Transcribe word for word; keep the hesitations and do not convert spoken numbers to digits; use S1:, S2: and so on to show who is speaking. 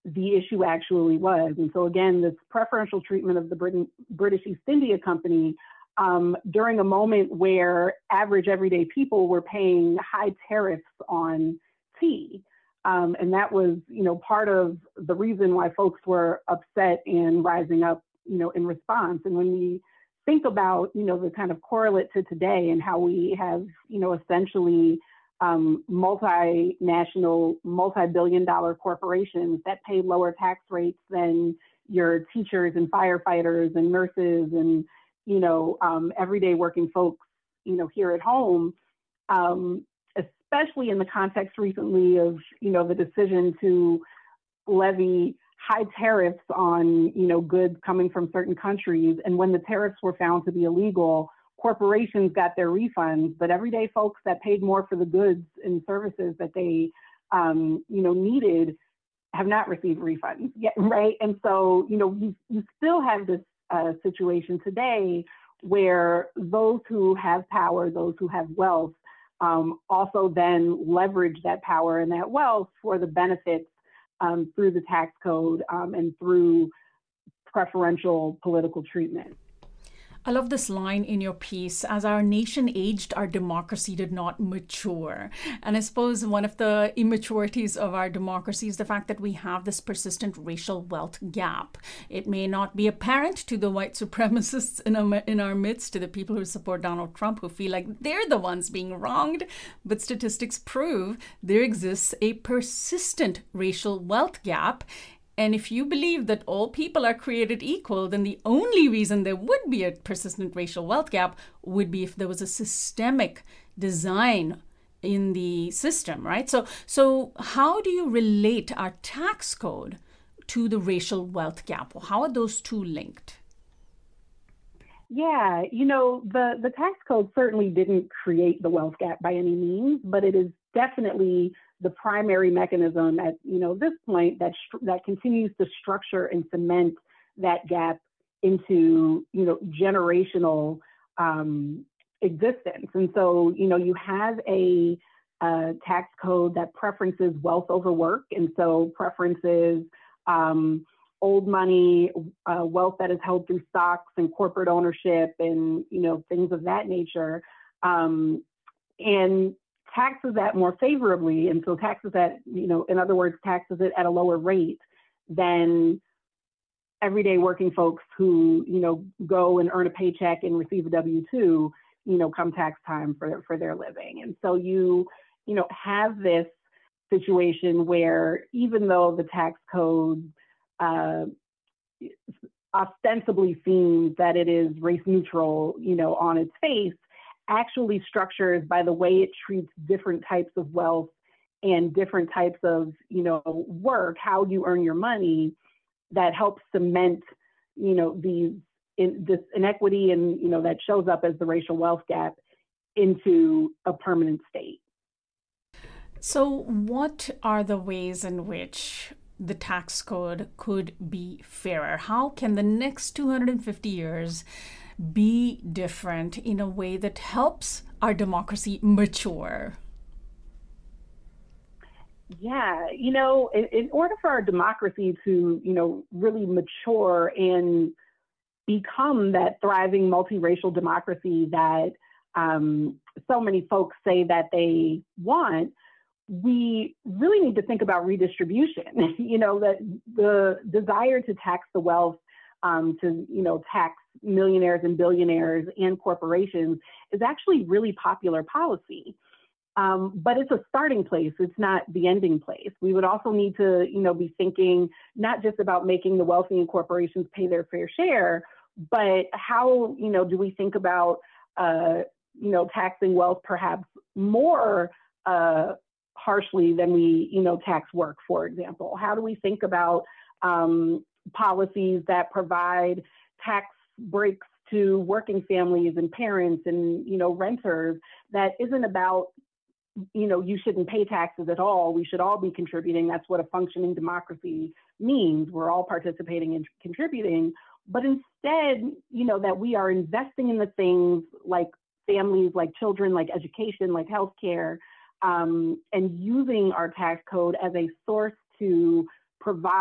S1: the issue actually was. And so again, this preferential treatment of the Britain, British East India Company um, during a moment where average everyday people were paying high tariffs on tea. Um, and that was, you know, part of the reason why folks were upset and rising up, you know, in response. And when we think about, you know, the kind of correlate to today and how we have, you know, essentially um, multinational, multi-billion dollar corporations that pay lower tax rates than your teachers and firefighters and nurses and, you know, um, everyday working folks, you know, here at home, um, especially in the context recently of, you know, the decision to levy high tariffs on, you know, goods coming from certain countries. And when the tariffs were found to be illegal, corporations got their refunds, but everyday folks that paid more for the goods and services that they, um, you know, needed have not received refunds yet, right? And so, you know, you, you still have this uh, situation today where those who have power, those who have wealth, um, also then leverage that power and that wealth for the benefits um, through the tax code um, and through preferential political treatment.
S2: I love this line in your piece: as our nation aged, our democracy did not mature. And I suppose one of the immaturities of our democracy is the fact that we have this persistent racial wealth gap. It may not be apparent to the white supremacists in our, in our midst, to the people who support Donald Trump, who feel like they're the ones being wronged, but statistics prove there exists a persistent racial wealth gap. And if you believe that all people are created equal, then the only reason there would be a persistent racial wealth gap would be if there was a systemic design in the system, right? So, so how do you relate our tax code to the racial wealth gap? How are those two linked?
S1: Yeah, you know, the, the tax code certainly didn't create the wealth gap by any means, but it is definitely the primary mechanism at, you know, this point that that continues to structure and cement that gap into, you know, generational um, existence. And so, you know, you have a, a tax code that preferences wealth over work, and so preferences um, old money, uh, wealth that is held through stocks and corporate ownership, and, you know, things of that nature, um, and taxes that more favorably. And so taxes that, you know, in other words, taxes it at a lower rate than everyday working folks who, you know, go and earn a paycheck and receive a W two, you know, come tax time for, for their living. And so you, you know, have this situation where even though the tax code uh, ostensibly seems that it is race neutral, you know, on its face, actually structures by the way it treats different types of wealth and different types of, you know, work, how you earn your money, that helps cement, you know, these in this inequity and, you know, that shows up as the racial wealth gap into a permanent state.
S2: So what are the ways in which the tax code could be fairer? How can the next two hundred fifty years be different in a way that helps our democracy mature?
S1: Yeah, you know, in, in order for our democracy to, you know, really mature and become that thriving multiracial democracy that um, so many folks say that they want, we really need to think about redistribution. You know, that the desire to tax the wealth, um, to, you know, tax millionaires and billionaires and corporations is actually really popular policy. Um, but it's a starting place. It's not the ending place. We would also need to, you know, be thinking not just about making the wealthy and corporations pay their fair share, but how, you know, do we think about, uh, you know, taxing wealth perhaps more uh, harshly than we, you know, tax work, for example? How do we think about um, policies that provide tax breaks to working families and parents and, you know, renters that isn't about, you know, you shouldn't pay taxes at all. We should all be contributing. That's what a functioning democracy means. We're all participating and contributing. But instead, you know, that we are investing in the things like families, like children, like education, like healthcare, um, and using our tax code as a source to provide